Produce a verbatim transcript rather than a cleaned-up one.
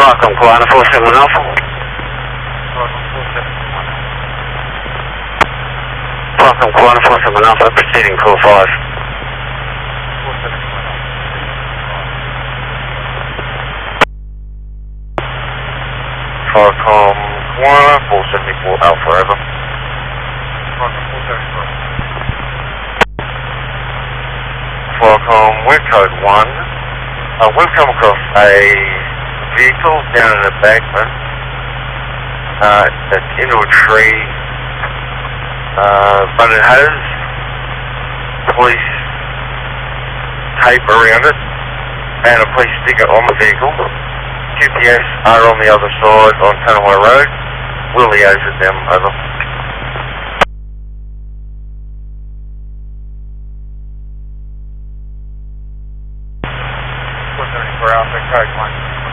Welcome, Kiwana four seven one Alpha. Welcome, Kiwana four seven one Alpha, proceeding call five. Falcom Kiwana four seventy-four Alpha, over. Falcom, we're code one. Uh, we've come across a vehicle down an embankment. Uh, it's into a tree, uh, but it has police tape around it and a police sticker on the vehicle. Q P S are on the other side on Tunaway Road. We'll liaise with them, over. four seventy-four Alpha, code one.